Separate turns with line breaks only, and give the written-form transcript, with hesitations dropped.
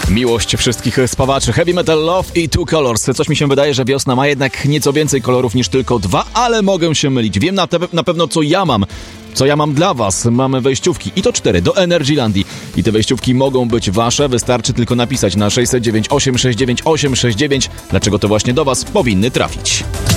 Miłość wszystkich spawaczy. Heavy Metal Love i Two Colors. Coś mi się wydaje, że wiosna ma jednak nieco więcej kolorów niż tylko 2, ale mogę się mylić. Wiem na pewno, co ja mam. Co ja mam dla was? Mamy wejściówki i to 4 do Energylandii. I te wejściówki mogą być wasze. Wystarczy tylko napisać na 609 869 869, dlaczego to właśnie do was powinny trafić.